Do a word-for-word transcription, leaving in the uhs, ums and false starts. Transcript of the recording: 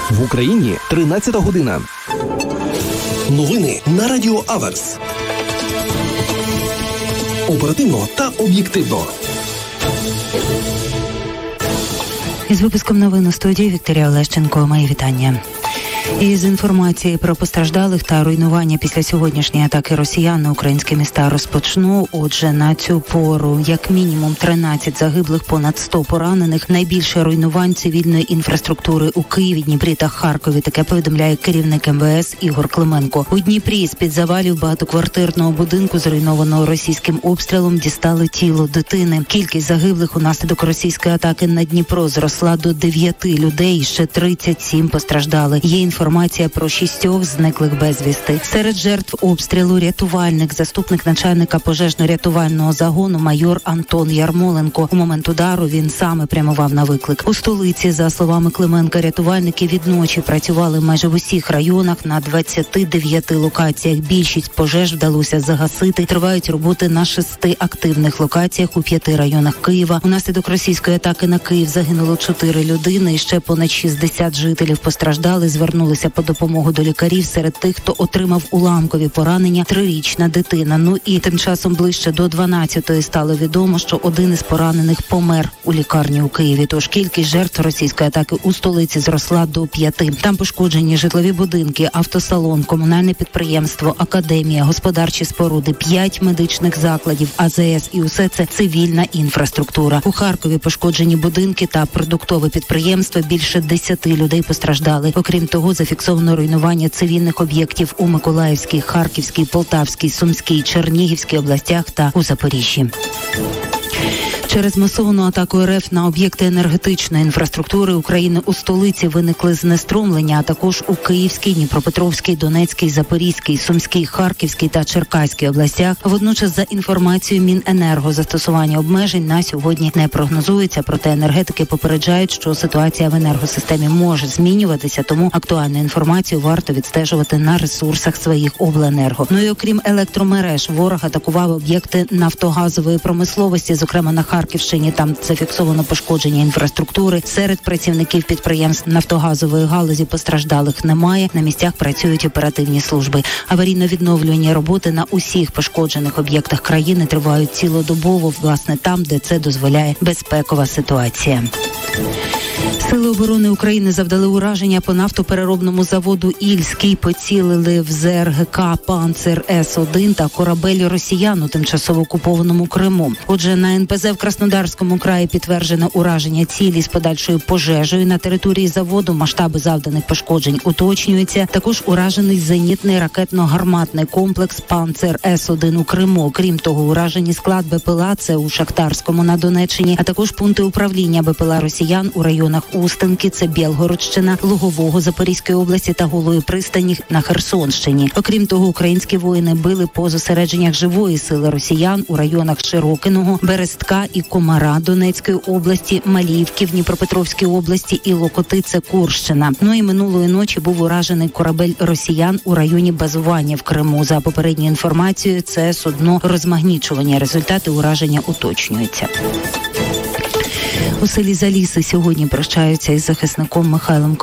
В Україні тринадцята година. Новини на Радіо Аверс. Оперативно та об'єктивно. Із випуском новин у студії Вікторія Олещенко. Мої вітання. Із інформації про постраждалих та руйнування після сьогоднішньої атаки росіян на українські міста розпочну. Отже, на цю пору як мінімум тринадцять загиблих, понад сто поранених. Найбільше руйнувань цивільної інфраструктури у Києві, Дніпрі та Харкові. Таке повідомляє керівник ем ве ес Ігор Клименко. У Дніпрі з-під завалів багатоквартирного будинку, зруйнованого російським обстрілом, дістали тіло дитини. Кількість загиблих унаслідок російської атаки на Дніпро зросла до дев'яти людей, ще тридцять сім постраждали. Є інформація про шістьох зниклих безвісти. Серед жертв обстрілу рятувальник, заступник начальника пожежно-рятувального загону майор Антон Ярмоленко. У момент удару він саме прямував на виклик. У столиці, за словами Клименка, рятувальники відночі працювали майже в усіх районах на двадцяти дев'яти локаціях. Більшість пожеж вдалося загасити. Тривають роботи на шести активних локаціях у п'яти районах Києва. Унаслідок російської атаки на Київ загинуло чотири людини і ще понад шістдесят жителів постраждали. Звернулися по допомогу до лікарів. Серед тих, хто отримав уламкові поранення, трирічна дитина. Ну і тим часом ближче до дванадцятої стало відомо, що один із поранених помер у лікарні у Києві. Тож кількість жертв російської атаки у столиці зросла до п'яти. Там пошкоджені житлові будинки, автосалон, комунальне підприємство, академія, господарчі споруди, п'ять медичних закладів, а зе ес, і усе це цивільна інфраструктура. У Харкові пошкоджені будинки та продуктове підприємство. Більше десяти людей постраждали. Окрім того, зафіксовано руйнування цивільних об'єктів у Миколаївській, Харківській, Полтавській, Сумській, Чернігівській областях та у Запоріжжі. Через масовану атаку ер еф на об'єкти енергетичної інфраструктури України у столиці виникли знеструмлення, а також у Київській, Дніпропетровській, Донецькій, Запорізькій, Сумській, Харківській та Черкаській областях. Водночас, за інформацією Міненерго, застосування обмежень на сьогодні не прогнозується, проте енергетики попереджають, що ситуація в енергосистемі може змінюватися, тому актуальну інформацію варто відстежувати на ресурсах своїх обленерго. Ну і окрім електромереж, ворог атакував об'єкти нафтогазової промисловості, зокрема на Харківщині. Там зафіксовано пошкодження інфраструктури. Серед працівників підприємств нафтогазової галузі постраждалих немає. На місцях працюють оперативні служби. Аварійно-відновлювальні роботи на усіх пошкоджених об'єктах країни тривають цілодобово, власне, там, де це дозволяє безпекова ситуація. Сили оборони України завдали ураження по нафтопереробному заводу «Ільський», поцілили в зе ер ге ка «Панцир С один» та корабель росіян у тимчасово окупованому Криму. Отже, на ен пе зе в Краснодарському краї підтверджено ураження цілі з подальшою пожежею на території заводу. Масштаби завданих пошкоджень уточнюються. Також уражений зенітний ракетно-гарматний комплекс «Панцир С один» у Криму. Крім того, уражені склад бе пе ел а, це у Шахтарському на Донеччині, а також пункти управління бе пе ел а росіян у районах Устинки, це Білгородщина, Лугового Запорізької області та Голої пристані на Херсонщині. Окрім того, українські воїни били по зосередженнях живої сили росіян у районах Широкиного, Берестка і Комара Донецької області, Маліївки в Дніпропетровській області і Локоти, це Курщина. Ну і минулої ночі був уражений корабель росіян у районі базування в Криму. За попередньою інформацією, це судно розмагнічування. Результати ураження уточнюються. У селі Заліси сьогодні прощаються із захисником Михайлом